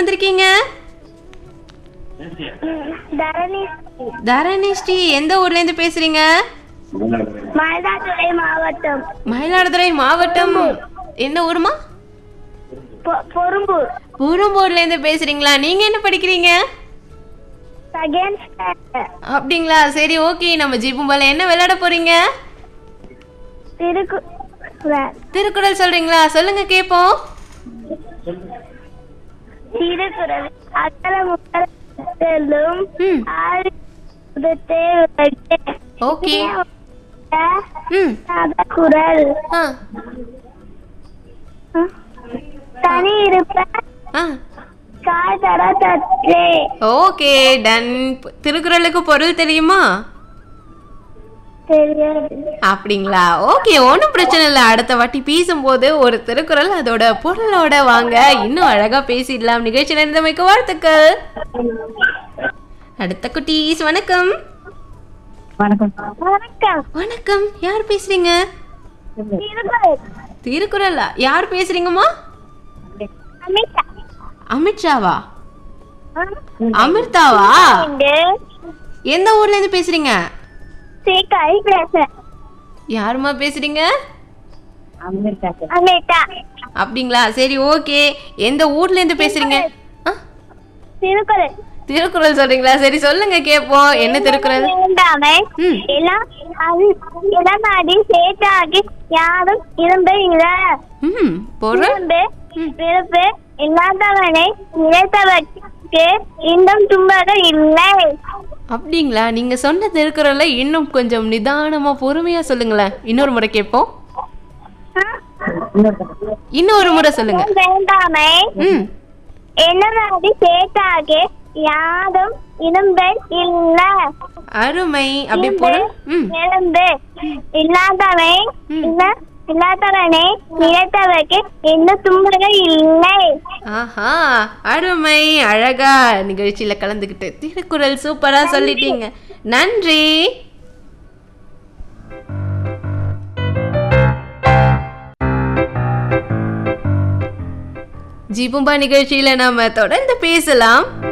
வந்திருக்கீங்க? தரணிஸ்ரீ, எந்த ஊர்ல இருந்து பேசுறீங்க? மயிலாடுதுறை மாவட்டம். மயிலாடுதுறை மாவட்டம். எந்த ஊருமா? பொறும்பூர். பொறும்பூர்ல இருந்து பேசுறீங்களா? நீங்க என்ன படிக்கிறீங்க? Second standard. அப்படிங்களா? சரி, ஓகே. நம்ம ஜீபும்பால என்ன விளையாட போறீங்க? திருக்குறள் சொல்றீங்களா? சொல்லுங்க கேப்போம். திருக்குறள் அகலமும் ஓகே. குறள் தனி இருப்ப ஓகே, டன். திருக்குறளுக்கு பொருள் தெரியுமா? அப்படிங்களா? ஓகே, ஒன்றும் பிரச்சனை இல்லை. அடுத்த வாட்டி பேசும்போது ஒரு திருக்குறள் அதோட பொருளோட வாங்க, இன்னும் அழகா பேசிடலாம். நிகழ்ச்சியில் இருந்தமைக்கு வாழ்த்துக்கள். அடுத்த குட்டீஸ் வணக்கம். வணக்கம். யார் பேசுறீங்க? திருக்குறளா? யார் பேசுறீங்கம்மா? அமித்ஷாவா? அமிர்தாவா? எந்த ஊர்ல இருந்து பேசுறீங்க? யாருமா பேசுறீங்க? அப்படிங்களா? சரி, ஓகே. எந்த ஊர்ல இருந்து பேசுறீங்க? திருக்குறள் சொல்றீங்களா? சரி, சொல்லுங்க கேப்போம். என்ன திருக்குறள்? பொருள் இல்லாதவனை நினைத்தவர்க்கு இன்னும் துன்பங்கள் இல்லை. அப்படிங்களா? நீங்க சொன்ன திருக்குறளை இன்னும் கொஞ்சம் நிதானமா பொறுமையா சொல்லுங்களேன். இன்னொரு முறை கேட்போம். இன்னொரு முறை சொல்லுங்க. வேண்டாமை என்னவாடி சேட்டாக யாதும் இடும்பல் இல்லை. அருமை. அப்படி பொருள் எலும்பு இல்லாதவை இல்லாதவனை நினைத்தவர்க்கு எந்த துன்பங்கள் இல்லை. ஆஹா, அருமை. அழகா நிகழ்ச்சியில கலந்துக்கிட்டு திருக்குறள் சூப்பரா சொல்லிட்டீங்க. நன்றி. ஜீபும்பா நிகழ்ச்சியில நாம தொடர்ந்து பேசலாம்.